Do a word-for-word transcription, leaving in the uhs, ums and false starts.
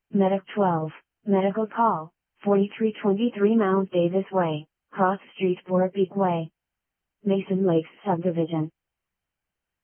Medic twelve, Medical Call, forty-three twenty-three Mount Davis Way, Cross Street Four Peak Way. Mason Lakes Subdivision.